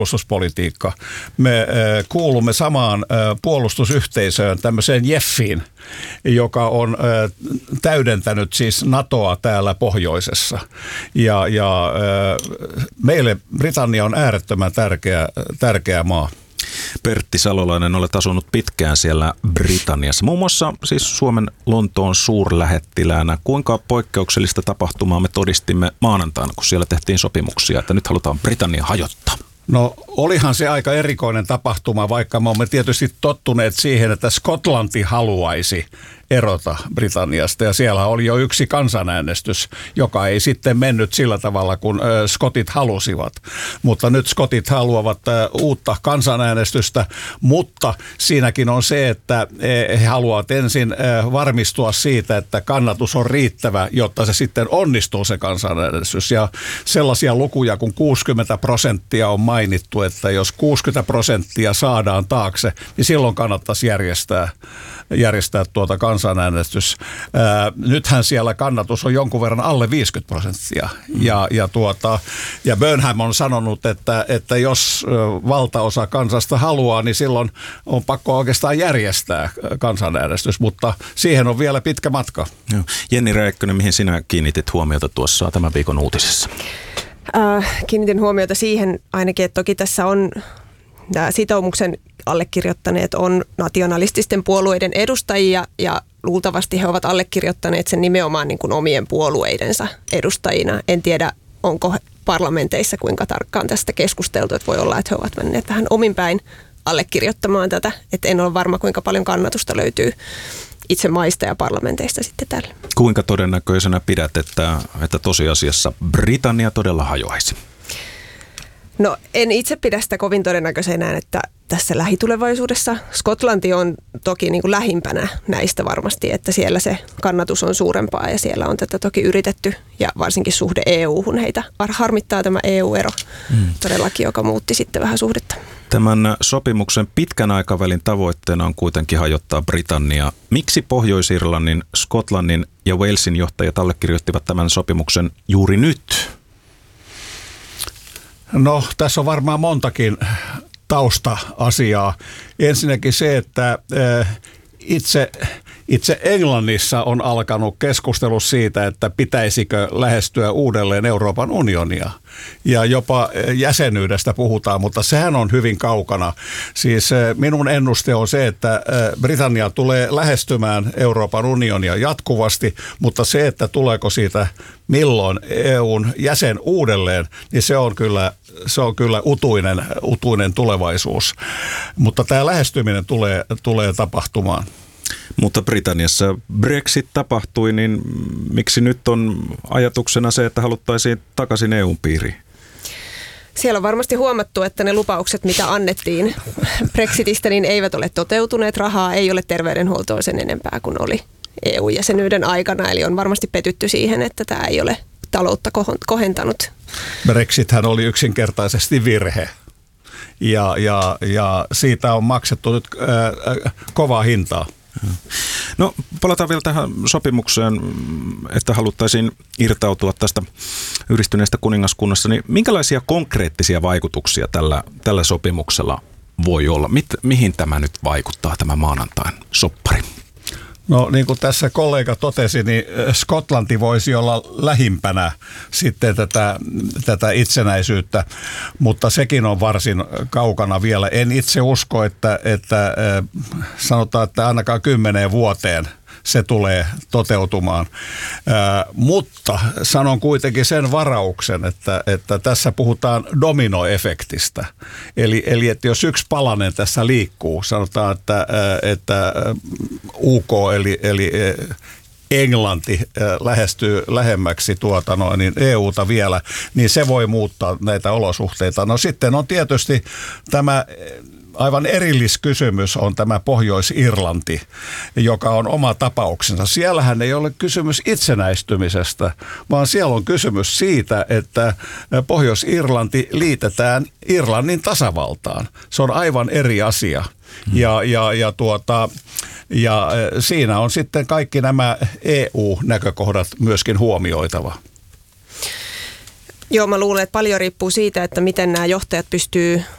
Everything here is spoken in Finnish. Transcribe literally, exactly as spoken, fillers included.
puolustuspolitiikka. Me kuulumme samaan puolustusyhteisöön, tämmöiseen JEFiin, joka on täydentänyt siis NATOa täällä pohjoisessa. Ja, ja meille Britannia on äärettömän tärkeä, tärkeä maa. Pertti Salolainen, olet asunut pitkään siellä Britanniassa, muun muassa siis Suomen Lontoon suurlähettiläänä. Kuinka poikkeuksellista tapahtumaa me todistimme maanantaina, kun siellä tehtiin sopimuksia, että nyt halutaan Britannia hajottaa? No olihan se aika erikoinen tapahtuma, vaikka me olemme tietysti tottuneet siihen, että Skotlanti haluaisi erota Britanniasta. Ja siellä oli jo yksi kansanäänestys, joka ei sitten mennyt sillä tavalla, kun skotit halusivat. Mutta nyt skotit haluavat uutta kansanäänestystä, mutta siinäkin on se, että he haluavat ensin varmistua siitä, että kannatus on riittävä, jotta se sitten onnistuu se kansanäänestys. Ja sellaisia lukuja kuin kuusikymmentä prosenttia on mainittu, että jos kuusikymmentä prosenttia saadaan taakse, niin silloin kannattaisi järjestää, järjestää tuota kansanäänestys. Ää, nythän siellä kannatus on jonkun verran alle viisikymmentä prosenttia. Ja, ja, tuota, ja Burnham on sanonut, että, että jos valtaosa kansasta haluaa, niin silloin on pakko oikeastaan järjestää kansanäänestys, mutta siihen on vielä pitkä matka. Joo. Jenni Räikkönen, mihin sinä kiinnitit huomiota tuossa tämän viikon uutisessa? Äh, kiinnitin huomiota siihen ainakin, että toki tässä on sitoumuksen allekirjoittaneet on nationalististen puolueiden edustajia ja luultavasti he ovat allekirjoittaneet sen nimenomaan niin kuin omien puolueidensa edustajina. En tiedä, onko parlamenteissa kuinka tarkkaan tästä keskusteltu, että voi olla, että he ovat menneet vähän omin päin allekirjoittamaan tätä, että en ole varma, kuinka paljon kannatusta löytyy itse maista ja parlamenteista sitten tällä. Kuinka todennäköisenä pidät, että, että tosiasiassa Britannia todella hajoaisi? No en itse pidä sitä kovin todennäköisenä, että tässä lähitulevaisuudessa Skotlanti on toki niin kuin lähimpänä näistä varmasti, että siellä se kannatus on suurempaa ja siellä on tätä toki yritetty ja varsinkin suhde E U-hun heitä harmittaa tämä E U-ero mm. todellakin, joka muutti sitten vähän suhdetta. Tämän sopimuksen pitkän aikavälin tavoitteena on kuitenkin hajottaa Britannia. Miksi Pohjois-Irlannin, Skotlannin ja Walesin johtajat allekirjoittivat tämän sopimuksen juuri nyt? No, tässä on varmaan montakin tausta-asiaa. Ensinnäkin se, että itse, itse Englannissa on alkanut keskustelu siitä, että pitäisikö lähestyä uudelleen Euroopan unionia. Ja jopa jäsenyydestä puhutaan, mutta sehän on hyvin kaukana. Siis minun ennuste on se, että Britannia tulee lähestymään Euroopan unionia jatkuvasti, mutta se, että tuleeko siitä milloin E U:n jäsen uudelleen, niin se on kyllä, se on kyllä utuinen, utuinen tulevaisuus. Mutta tämä lähestyminen tulee, tulee tapahtumaan. Mutta Britanniassa Brexit tapahtui, niin miksi nyt on ajatuksena se, että haluttaisiin takaisin E U:n piiriin? Siellä on varmasti huomattu, että ne lupaukset, mitä annettiin Brexitistä, niin eivät ole toteutuneet. Rahaa ei ole terveydenhuoltoon sen enempää kuin oli E U-jäsenyyden aikana. Eli on varmasti petytty siihen, että tämä ei ole taloutta kohentanut. Brexithän oli yksinkertaisesti virhe. Ja, ja, ja siitä on maksettu nyt äh, kovaa hintaa. No palataan vielä tähän sopimukseen, että haluttaisiin irtautua tästä yhdistyneestä kuningaskunnasta. Niin minkälaisia konkreettisia vaikutuksia tällä, tällä sopimuksella voi olla? Mit, mihin tämä nyt vaikuttaa, tämä maanantain soppari? No niin kuin tässä kollega totesi, niin Skotlanti voisi olla lähimpänä sitten tätä, tätä itsenäisyyttä, mutta sekin on varsin kaukana vielä. En itse usko, että, että sanotaan, että ainakaan kymmeneen vuoteen se tulee toteutumaan. Ää, mutta sanon kuitenkin sen varauksen, että, että tässä puhutaan dominoefektistä. Eli, eli että jos yksi palanen tässä liikkuu, sanotaan, että, että U K eli, eli Englanti lähestyy lähemmäksi tuota noin, niin E U:ta vielä, niin se voi muuttaa näitä olosuhteita. No sitten on tietysti tämä aivan erilliskysymys on tämä Pohjois-Irlanti, joka on oma tapauksensa. Siellähän ei ole kysymys itsenäistymisestä, vaan siellä on kysymys siitä, että Pohjois-Irlanti liitetään Irlannin tasavaltaan. Se on aivan eri asia. Ja, ja, ja, tuota, ja siinä on sitten kaikki nämä E U-näkökohdat myöskin huomioitava. Joo, mä luulen, että paljon riippuu siitä, että miten nämä johtajat pystyy